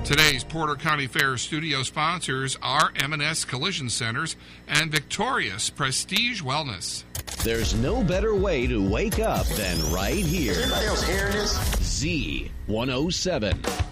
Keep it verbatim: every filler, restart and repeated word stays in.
Today's Porter County Fair studio sponsors are M and S Collision Centers and Victorious Prestige Wellness. There's no better way to wake up than right here. Is anybody else hearing this? Z one oh seven.